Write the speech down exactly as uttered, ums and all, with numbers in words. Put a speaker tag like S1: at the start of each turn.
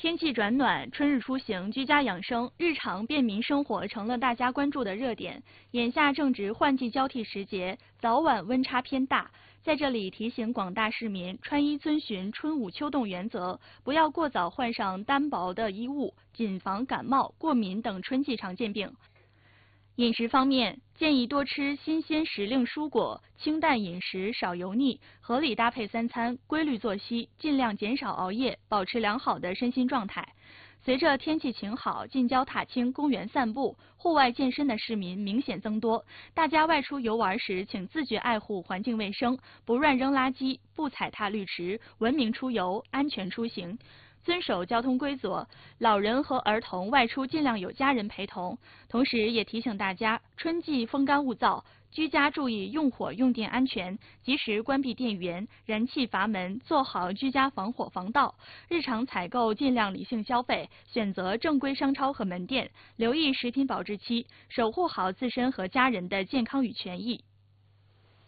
S1: 天气转暖，春日出行、居家养生、日常便民生活成了大家关注的热点。眼下正值换季交替时节，早晚温差偏大。在这里提醒广大市民，穿衣遵循春捂秋冻原则，不要过早换上单薄的衣物，谨防感冒、过敏等春季常见病。饮食方面，建议多吃新鲜时令蔬果，清淡饮食，少油腻，合理搭配三餐，规律作息，尽量减少熬夜，保持良好的身心状态。随着天气晴好，近郊踏青、公园散步、户外健身的市民明显增多。大家外出游玩时，请自觉爱护环境卫生，不乱扔垃圾，不踩踏绿植，文明出游，安全出行。遵守交通规则，老人和儿童外出尽量有家人陪同。同时也提醒大家，春季风干物燥，居家注意用火用电安全，及时关闭电源、燃气阀门，做好居家防火防盗。日常采购尽量理性消费，选择正规商超和门店，留意食品保质期，守护好自身和家人的健康与权益。